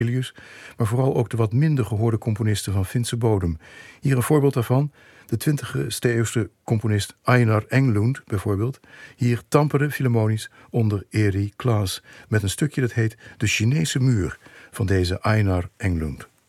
maar vooral ook de wat minder gehoorde componisten van Finse bodem. Hier een voorbeeld daarvan. De 20e eeuwse componist Einar Englund bijvoorbeeld. Hier Tampere Philharmonisch onder Eri Claes met een stukje dat heet De Chinese muur van deze Einar Englund.